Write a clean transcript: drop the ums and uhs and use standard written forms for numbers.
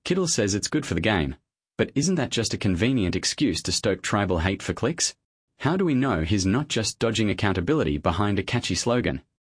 Kittle says it's good for the game, but isn't that just a convenient excuse to stoke tribal hate for clicks? How do we know he's not just dodging accountability behind a catchy slogan?